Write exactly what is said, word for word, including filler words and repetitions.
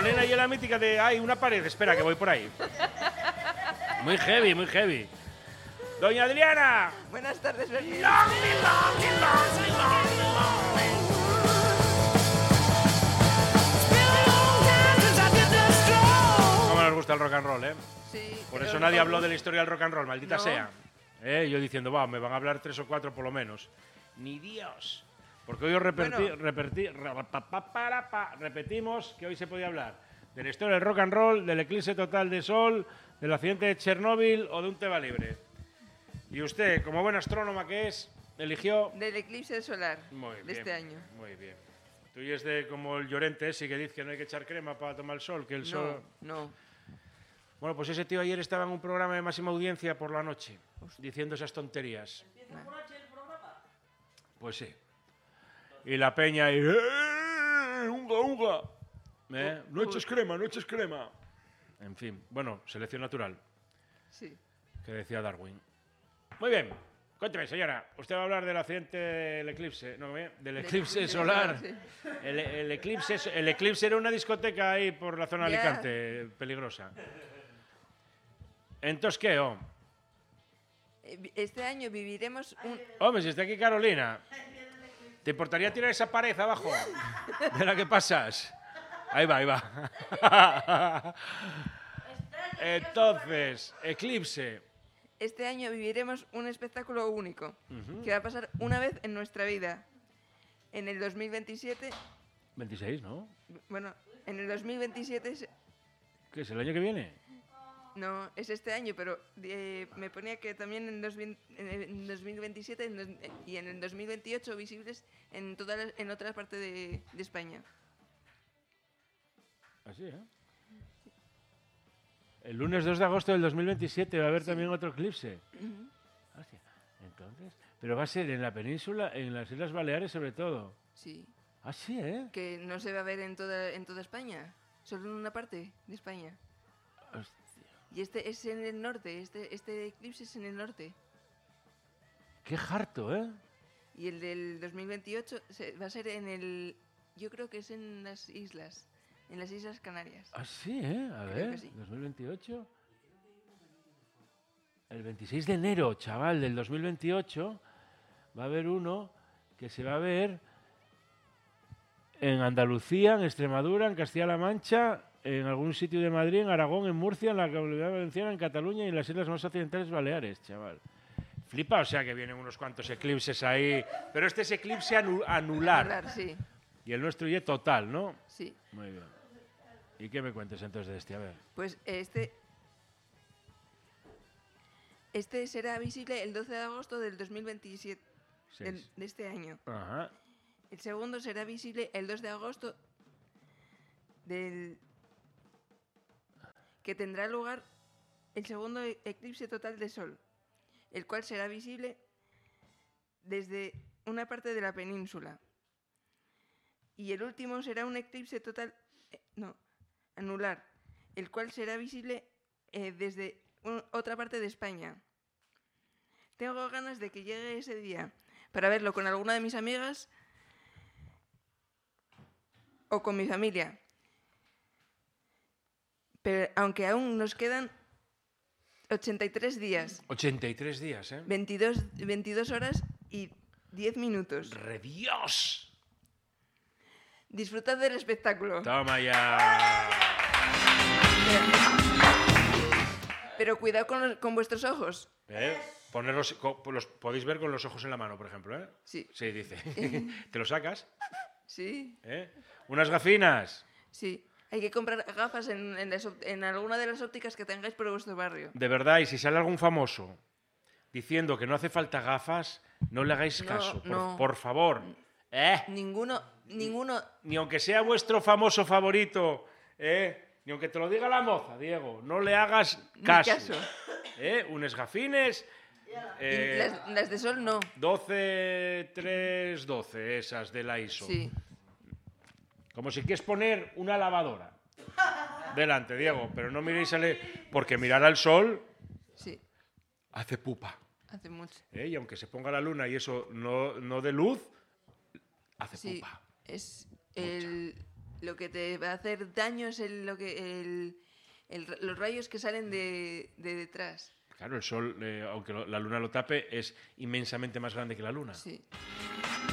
salen ahí en la mítica de, ay, una pared, espera, que voy por ahí. Muy heavy, muy heavy. Doña Adriana. Buenas tardes, Bernie. ¿Cómo nos gusta el rock and roll, eh? Sí. Por eso nadie habló de la historia del rock and roll, maldita no. sea. Eh, yo diciendo, va, me van a hablar tres o cuatro por lo menos. Ni Dios. Porque hoy os repetí, bueno. repetí, repetimos que hoy se podía hablar de la historia del rock and roll, del eclipse total de sol, del accidente de Chernóbil o de un tema libre. Y usted, como buena astrónoma que es, eligió... Del eclipse solar muy de bien, este año. Muy bien. Tú y es de como el Llorente ese que dice que no hay que echar crema para tomar el sol, que el no, sol... No, Bueno, pues ese tío ayer estaba en un programa de máxima audiencia por la noche, diciendo esas tonterías. ¿Empieza por H el programa? Pues sí. Y la peña y... ¡Eh! ¡Unga, unga! ¿Eh? No eches crema, no eches crema. En fin, bueno, selección natural. Sí. Que decía Darwin. Muy bien. Cuénteme, señora. Usted va a hablar del accidente del eclipse, ¿no? Del eclipse el solar. Sí. El, el, eclipse, el eclipse era una discoteca ahí por la zona de yeah. Alicante, peligrosa. Entonces, ¿qué? Oh? Este año viviremos un... Hombre, si está aquí Carolina. ¿Te importaría tirar esa pared abajo? ¿De la que pasas? Ahí va, ahí va. Entonces, eclipse. Este año viviremos un espectáculo único, uh-huh. que va a pasar una vez en nuestra vida. En el dos mil veintisiete... veintiséis, ¿no? Bueno, en el dos mil veintisiete... ¿Qué es, el año que viene? No, es este año, pero eh, me ponía que también en, dos mil, en dos mil veintisiete en dos, y en el dos mil veintiocho visibles en, toda la, en otra parte de, de España. Así, ¿eh? El lunes dos de agosto del dos mil veintisiete va a haber sí. también otro eclipse. Uh-huh. Hostia. Entonces, pero va a ser en la península, en las Islas Baleares sobre todo. Sí. Ah, sí, ¿eh? Que no se va a ver en toda, en toda España, solo en una parte de España. Hostia. Y este es en el norte, este, este eclipse es en el norte. Qué harto, ¿eh? Y el del dos mil veintiocho se, va a ser en el... Yo creo que es en las islas, en las Islas Canarias. Ah, sí, ¿eh? A creo ver, sí. dos mil veintiocho. El veintiséis de enero, chaval, del dos mil veintiocho, va a haber uno que se va a ver en Andalucía, en Extremadura, en Castilla-La Mancha, en algún sitio de Madrid, en Aragón, en Murcia, en la Comunidad Valenciana, en Cataluña y en las Islas más occidentales Baleares, chaval. Flipa, o sea que vienen unos cuantos eclipses ahí. Pero este es eclipse anu anular. Anular, sí. Y el nuestro ya total, ¿no? Sí. Muy bien. ¿Y qué me cuentes entonces de este? A ver. Pues este... Este será visible el doce de agosto del dos mil veintisiete, del, de este año. Ajá. El segundo será visible el dos de agosto del... que tendrá lugar el segundo eclipse total de sol, el cual será visible desde una parte de la península. Y el último será un eclipse total, eh, no, anular, el cual será visible eh, desde un, otra parte de España. Tengo ganas de que llegue ese día para verlo con alguna de mis amigas o con mi familia. Pero aunque aún nos quedan ochenta y tres días. ochenta y tres días, ¿eh? veintidós, veintidós horas y diez minutos. ¡Redios! Disfrutad del espectáculo. Toma ya. Pero, pero cuidado con, los, con vuestros ojos. ¿Eh? Ponerlos, con, los podéis ver con los ojos en la mano, por ejemplo, ¿eh? Sí. Sí, dice. ¿Te lo sacas? Sí. ¿Eh? ¿Unas gafinas? Sí. Hay que comprar gafas en, en, las, en alguna de las ópticas que tengáis por vuestro barrio. De verdad, y si sale algún famoso diciendo que no hace falta gafas, no le hagáis no, caso, por, no. por favor. ¿Eh? Ninguno, ninguno... Ni aunque sea vuestro famoso favorito, ¿eh? Ni aunque te lo diga la moza, Diego, no le hagas caso. Ni caso. ¿Eh? Unes gafines... Eh, las, las de sol no. doce, tres, doce, esas de la I S O. Sí. Como si quieres poner una lavadora delante, Diego, pero no miréis al... porque mirar al sol sí. hace pupa. Hace mucho. ¿Eh? Y aunque se ponga la luna y eso no, no de luz, hace sí, pupa. Es el, lo que te va a hacer daño es el, lo que, el, el, los rayos que salen de, de detrás. Claro, el Sol, eh, aunque lo, la Luna lo tape, es inmensamente más grande que la Luna. Sí.